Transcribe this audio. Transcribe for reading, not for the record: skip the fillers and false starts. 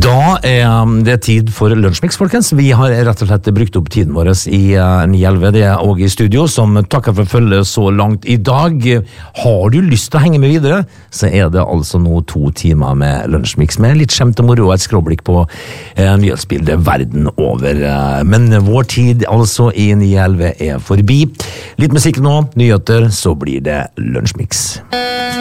Da det tid for Lunsjmix, folkens. Vi har rett og slett brukt opp tiden vår i 9-11. Det og i studio, som takker for følge så langt i dag. Har du lyst til å henge med videre, så det altså nå 2 timer med Lunsjmix, med litt skjemt og moro og et skråblikk på nyhetsbildet verden over. Men vår tid altså i 9-11 forbi. Litt musikk nå, nyheter, så blir det Lunsjmix.